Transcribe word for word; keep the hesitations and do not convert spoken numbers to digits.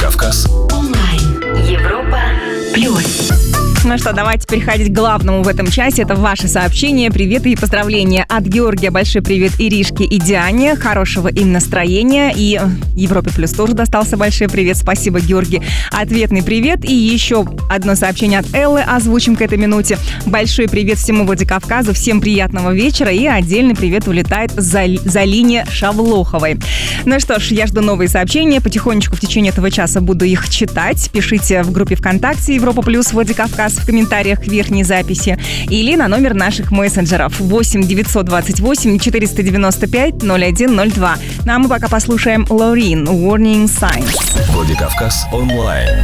Владикавказ. Онлайн. Европа плюс. Ну что, давайте переходить к главному в этом часе. Это ваши сообщения, приветы и поздравления. От Георгия большой привет Иришке и Диане. Хорошего им настроения. И Европе Плюс тоже достался большой привет. Спасибо, Георгий. Ответный привет. И еще одно сообщение от Эллы. Озвучим к этой минуте. Большой привет всему Владикавказу. Всем приятного вечера. И отдельный привет улетает за, за линия Шавлоховой. Ну что ж, я жду новые сообщения. Потихонечку в течение этого часа буду их читать. Пишите в группе ВКонтакте Европа Плюс Владикавказ в комментариях к верхней записи или на номер наших мессенджеров восемь девятьсот двадцать восемь четыреста девяносто пять ноль один ноль два. Ну а мы пока послушаем Лорин «Warning Signs». Владикавказ онлайн.